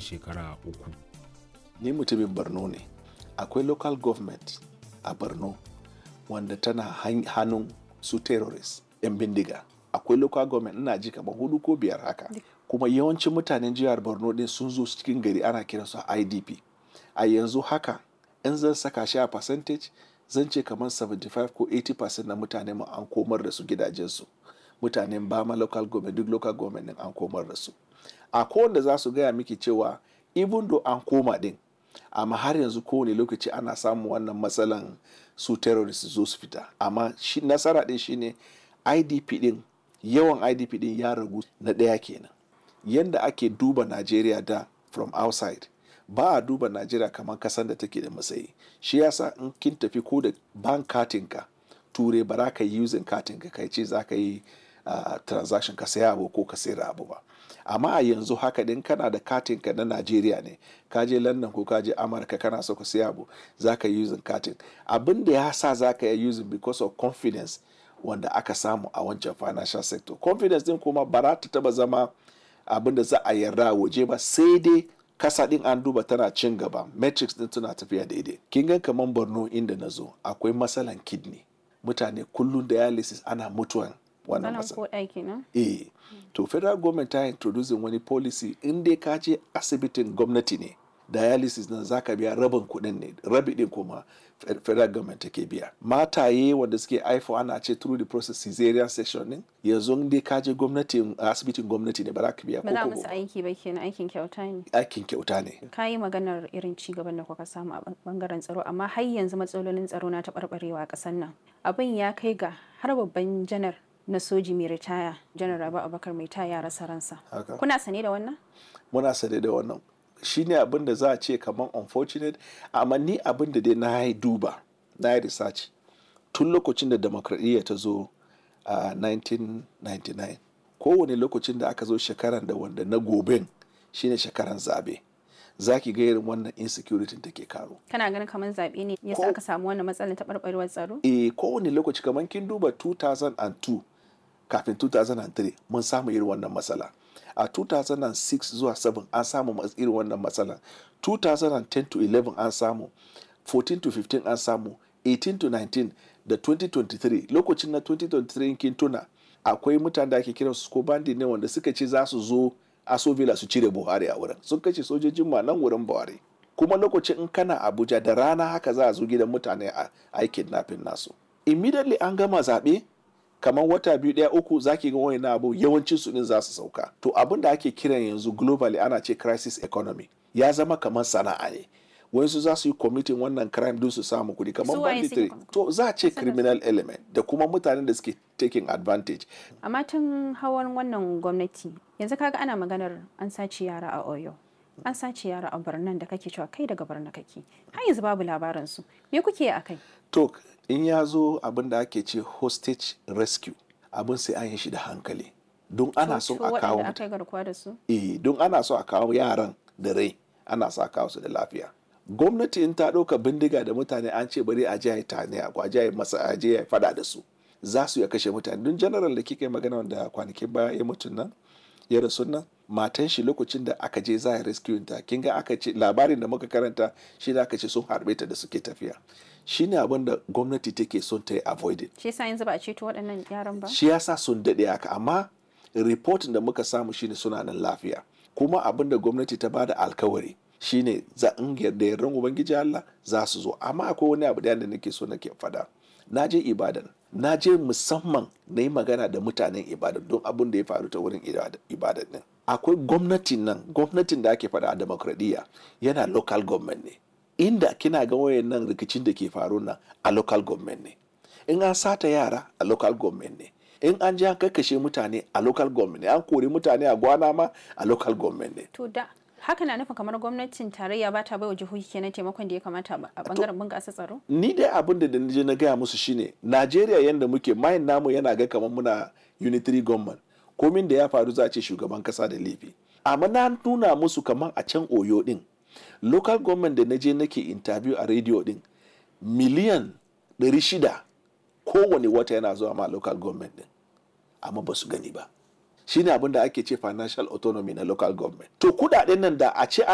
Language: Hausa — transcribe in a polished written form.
shekara uku. Ni mutumin Borno ne. Akwai local government a Borno wanda tana hannun su terrorist 'yan bindiga. Akwai local government ina ji kamar 4 ko 5 haka. Kuma yawancin mutanen jihar Borno din sun zo cikin gari ana kiransu IDP. A yanzu haka in zan saka shi a percentage zan ce kamar 75 ko 80% na mutane mu an komar da su gidajensu. Mutanen Bama local government duk local government din an komar da su. A kowanne za su gaya miki cewa even though an koma din amma har yanzu kowane lokaci ana samun wannan matsalan su terrorist zo su fita. Amma nasara din shine IDP din yawan IDP din ya ragu na ɗaya kenan. Yanda ake duba Najeriya da from outside ba a duba Najeriya kamar kasan da take da matsayi. Shi yasa in kin tafi ko da bank katinka ture ba za ka yi using katinka kai ce za ka yi transaction ka saya abu ko ka sayar abu ba. Amma a yanzu haka din kana da katinka na Najeriya ne ka je London ko ka je Amurka kana so ka saya abu za ka yi using katin. Abin da ya sa za ka yi using because of confidence wanda aka samu a wancan financial sector. Confidence din kuma ba za ta taba zama abin da za a yarda waje ba sai dai kasa din an duba tana cin gaba, metrics din tana tafiya daidai. Kin ga kaman Borno inda na zo akwai matsalan kidney. Mutane kullum dialysis ana mutuwan wannan matsala. To federal government ta introducing wani policy in dai ka je asibitin gwamnati ne dialysis nan zaka biya rabin kuɗin ne, rabi din kuma federal government take biya. Mataye wanda suke haifo ana ce through the process cesarean section din yanzu in dai ka je asibitin gwamnati ne ba za ka biya ko ba za musu aiki ba kenan, aikin kyauta ne. Aikin kyauta ne. Ka yi maganar irin ci gaban da kuka samu a bangaren tsaro amma har yanzu matsalolin tsaro na taɓarɓarewa a ƙasar nan. Abin ya kai ga har babban janar na soji mai ritaya janar Rabi Abubakar mai ta ya rasa ransa. Kuna sane da wannan? Muna sane da wannan. Shi ne abin da za a ce kamar unfortunate amma ni abin da dai na yi duba na yi research tun lokacin da demokradiyya ta zo a 1999 kowane lokacin da aka zo shekaran da wanda na goben shine shekaran zabe za ki ga irin wannan insecurity take karo. Kana ganin kamar zabe ne yasa aka samu wannan matsalar taɓarɓarewar tsaro? Kowane lokaci kamar kin duba 2002 kafin 2003 mun samu irin wannan matsala. A 2006 zuwa 7 an samu irin wannan matsala. 2010 to 11 an samu. 14 to 15 an samu. 18 to 19 da 2023 lokacin na 2023 kin tuna akwai mutane da ake kiran su ko bandi ne wanda suka ce za su zo Aso Villa su cire Buhari a wurin. Sun kashe sojojin ma nan wurin Buhari. Kuma lokacin in kana Abuja da rana haka za a zo gidan mutane a kidnapping nasu. Immediately an gama zaɓe kamar wata 2 3 zaki ga wani abu yawancin su din za su sauka. To abin da ake kiran yanzu globally ana ce crisis economy ya zama kamar sana'a ne. Wayansu za su yi committing wannan crime din su samu kuɗi kamar banditry. To za a ce criminal element da kuma mutanen da suke taking advantage. Amma tun hawan wannan gwamnati yanzu kaga ana maganar an sace yara a Oyo. An sace yara a Borno da kake cewa kai daga Borno kake. Har yanzu babu labarin su. Me kuke a kai? To in ya zo abin da ake ce hostage rescue abin sai an yi shi da hankali. Don ana so a kawo don ana so a kawo yaran da rai ana so a kawo su da lafiya. Gwamnati in ta ɗauka bindiga da mutane an ce bari a je a yi tane a je a je a fada da su za su ya kashe mutane. Don general da kika yi magana wanda kwanakin baya ya mutu nan ya rasu nan matan shi lokacin da aka je za a rescue ta kin ga aka ce labarin da muka karanta shi da aka ce sun harbe ta da suke tafiya. Shi ne abin da gwamnati take son ta yi avoided. Shi yasa yanzu ba a ceto waɗannan yaran ba? Shi yasa sun daɗe haka amma reporting da muka samu shine suna nan lafiya. Kuma abin da gwamnati ta bada alkawari shine za in yarda yardan ubangiji Allah za su zo. Amma akwai wani abu da nake so nake fada. Na je Ibadan. Na je musamman na yi magana da mutanen Ibadan don abin da ya faru ta wurin Ibadan din. Akwai gwamnatin da ake fada a demokradiyya yana local government ne. Inda kina ga wayannan rikicin da ke faru nan a local government ne. In an sata yara a local government ne. In an je an kakkashe mutane a local government ne. An kori mutane a gwana ma a local government ne. To da haka na nufin kamar gwamnatin tarayya ba ta bai wa jihohi kenan taimakon da ya kamata a bangaren bunƙasa tsaro? Ni dai abin da je na gaya musu shine Najeriya yanda muke mayin namu yana ga kamar muna unitary government. Komin da ya faru za a ce shugaban kasa da laifi. Amma na nuna musu kamar a can Oyo din. Local government da na je nake interview a radio din miliyan 600 kowane wata yana zuwa ma local government din. Amma ba su gani ba. Shine abin da ake ce financial autonomy na local government. To kudaden nan da a ce